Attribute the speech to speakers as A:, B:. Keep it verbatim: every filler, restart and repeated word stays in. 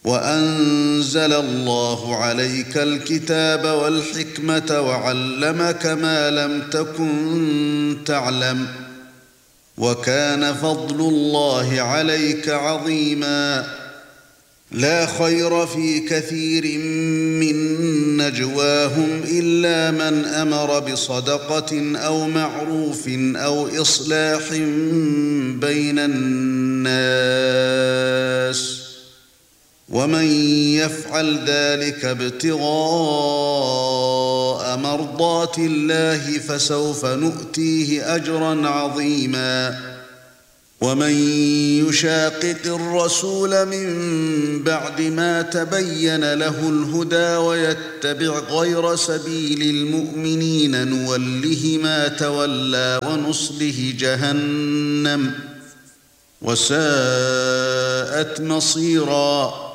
A: وأنزل الله عليك الكتاب والحكمة وعلمك ما لم تكن تعلم وكان فضل الله عليك عظيما لا خير في كثير من نجواهم إلا من أمر بصدقة أو معروف أو إصلاح بين الناس ومن يفعل ذلك ابتغاء مرضات الله فسوف نؤتيه أجرا عظيما ومن يشاقق الرسول من بعد ما تبين له الهدى ويتبع غير سبيل المؤمنين نوله ما تولى ونصله جهنم وساءت مصيرا